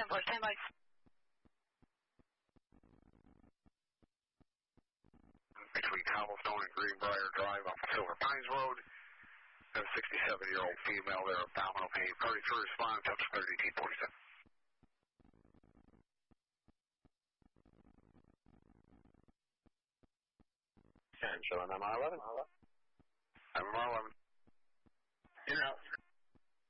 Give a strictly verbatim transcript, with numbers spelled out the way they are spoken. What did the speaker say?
ten four, stand by. Between Cobblestone and Greenbrier Drive off of Silver Pines Road. A sixty-seven-year-old female there, abdominal pain. thirty-three response, up to thirty T forty-seven. And show M M R eleven. M M R eleven. In and out.